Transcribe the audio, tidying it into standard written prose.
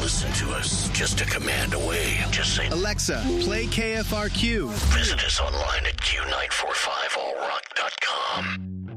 listen to us just a command away. Just say, Alexa, play KFRQ. Visit us online at Q945allrock.com.